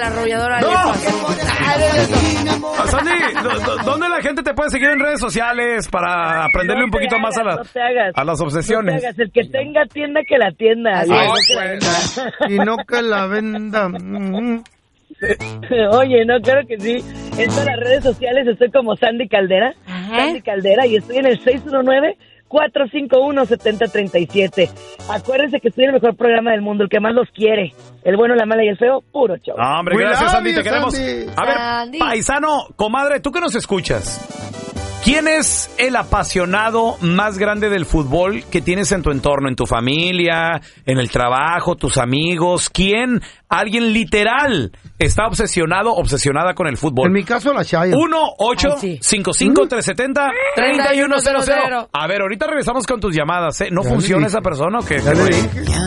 la arrolladora. ¡No! ¡No! Sandy, ¿dónde la gente te puede seguir en redes sociales para aprenderle un poquito más a las obsesiones? No te hagas. El que tenga tienda, que la tienda. Y no que la venda. Oye, no, claro que sí. En todas las redes sociales estoy como Sandy Caldera. Sandy Caldera, y estoy en el 619-451-7037. Acuérdense que estoy en el mejor programa del mundo, el que más los quiere. El bueno, la mala y el feo, puro show. No, hombre, gracias, Sandy, te queremos. Sandy. A ver, paisano, comadre, tú que nos escuchas, ¿quién es el apasionado más grande del fútbol que tienes en tu entorno, en tu familia, en el trabajo, tus amigos? ¿Quién? Alguien literal está obsesionada con el fútbol. En mi caso, la Chayo. 1-855-370-3100. A ver, ahorita regresamos con tus llamadas, ¿eh? ¿No funciona esa persona o qué?